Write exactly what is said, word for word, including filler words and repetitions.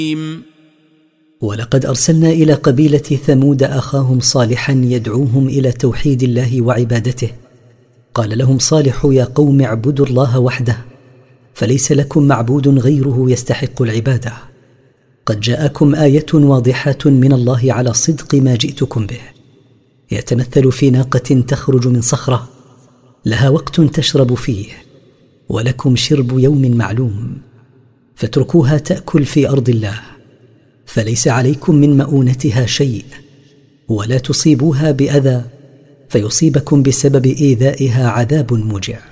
ولقد أرسلنا إلى قبيلة ثمود أخاهم صالحا يدعوهم إلى توحيد الله وعبادته. قال لهم صالح: يا قوم اعبدوا الله وحده، فليس لكم معبود غيره يستحق العبادة. قد جاءكم آية واضحة من الله على صدق ما جئتكم به، يتمثل في ناقة تخرج من صخرة لها وقت تشرب فيه، ولكم شرب يوم معلوم، فاتركوها تأكل في أرض الله، فليس عليكم من مؤونتها شيء، ولا تصيبوها بأذى فيصيبكم بسبب إيذائها عذاب موجع.